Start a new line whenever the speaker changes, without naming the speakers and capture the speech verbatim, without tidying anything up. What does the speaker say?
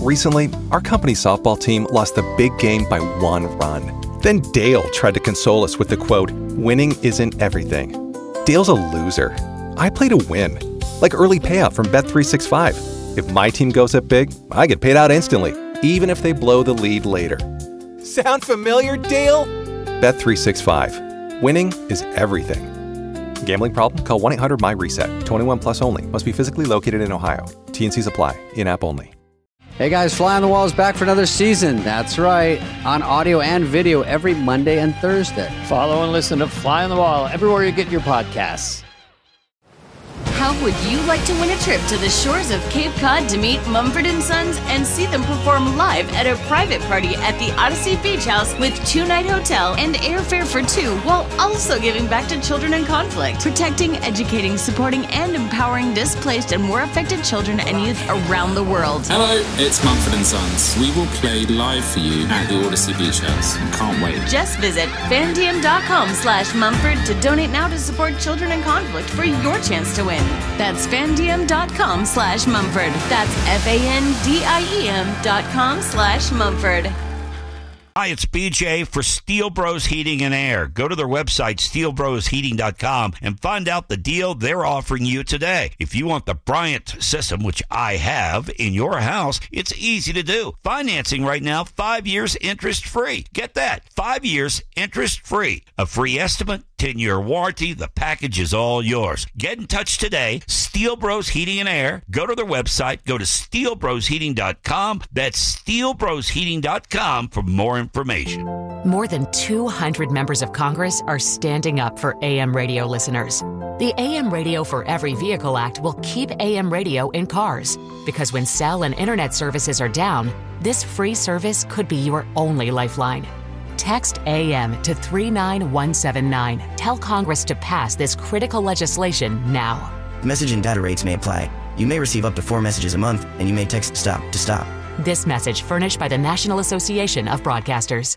Recently, our company's softball team lost the big game by one run. Then Dale tried to console us with the quote, "Winning isn't everything." Dale's a loser. I play to win. Like early payout from Bet three sixty-five. If my team goes up big, I get paid out instantly, even if they blow the lead later. Sound familiar, Dale? Bet three sixty-five. Winning is everything. Gambling problem? Call one eight hundred M Y reset. twenty-one plus only. Must be physically located in Ohio. T and Cs apply. In-app only.
Hey guys, Fly on the Wall is back for another season. That's right. On audio and video every Monday and Thursday.
Follow and listen to Fly on the Wall everywhere you get your podcasts.
How would you like to win a trip to the shores of Cape Cod to meet Mumford and Sons and see them perform live at a private party at the Odyssey Beach House with two-night hotel and airfare for two, while also giving back to children in conflict, protecting, educating, supporting, and empowering displaced and war affected children and youth around the world?
Hello, it's Mumford and Sons. We will play live for you at the Odyssey Beach House. Can't wait.
Just visit fandiem.com slash Mumford to donate now to support children in conflict for your chance to win. That's fandiem.com slash Mumford. That's F-A-N-D-I-E-M dot com slash Mumford.
Hi, it's B J for Steel Bros Heating and Air. Go to their website, steel bros heating dot com, and find out the deal they're offering you today. If you want the Bryant system, which I have, in your house, it's easy to do. Financing right now, five years interest-free. Get that, five years interest-free. A free estimate, ten-year warranty. The package is all yours. Get in touch today. Steel Bros Heating and Air. Go to their website. Go to steel bros heating dot com. That's steel bros heating dot com for more information.
More than two hundred members of Congress are standing up for A M radio listeners. The A M Radio for Every Vehicle Act will keep A M radio in cars, because when cell and internet services are down, this free service could be your only lifeline. Text A M to three nine one seven nine. Tell Congress to pass this critical legislation now.
Message and data rates may apply. You may receive up to four messages a month, and you may text STOP to stop.
This message furnished by the National Association of Broadcasters.